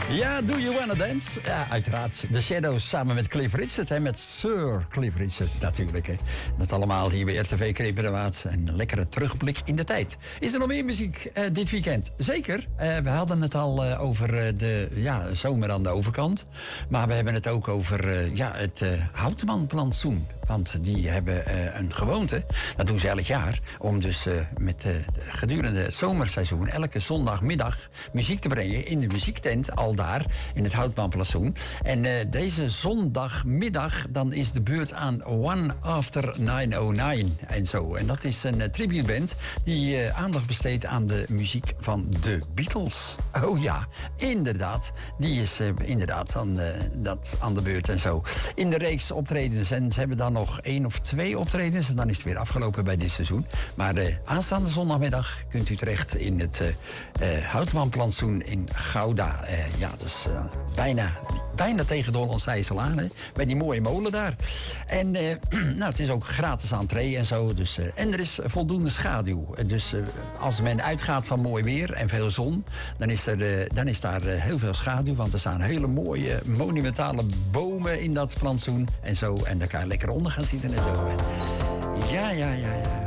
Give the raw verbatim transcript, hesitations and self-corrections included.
Ja, Do You Wanna Dance? Ja, uiteraard. The Shadows samen met Cliff Richard. Hè, met Sir Cliff Richard natuurlijk. Hè. Dat allemaal hier bij R T V Crependerwaard. Een lekkere terugblik in de tijd. Is er nog meer muziek uh, dit weekend? Zeker. Uh, we hadden het al uh, over uh, de ja, zomer aan de overkant. Maar we hebben het ook over uh, ja, het uh, Houtman-plantsoen. Want die hebben uh, een gewoonte, dat doen ze elk jaar, om dus uh, met uh, gedurende het zomerseizoen elke zondagmiddag muziek te brengen in de muziektent, al daar in het Houtmanplantsoen. En uh, deze zondagmiddag, dan is de beurt aan One After negen oh negen en zo. En dat is een uh, tributeband die uh, aandacht besteedt aan de muziek van de Beatles. Oh ja, inderdaad. Die is uh, inderdaad aan, uh, dat aan de beurt en zo. In de reeks optredens, en ze hebben dan nog één of twee optredens en dan is het weer afgelopen bij dit seizoen. Maar uh, aanstaande zondagmiddag kunt u terecht in het uh, uh, Houtmanplantsoen in Gouda. Uh, ja, dat is uh, bijna, bijna tegen de Hollandse IJssel aan, hè? Bij die mooie molen daar. En uh, nou, het is ook gratis entree en zo. Dus, uh, en er is voldoende schaduw. Dus uh, als men uitgaat van mooi weer en veel zon, dan is, er, uh, dan is daar uh, heel veel schaduw. Want er staan hele mooie, monumentale bomen in dat plantsoen en zo. En daar kan je lekker onder gaan zitten en zo. Ja, ja, ja, ja.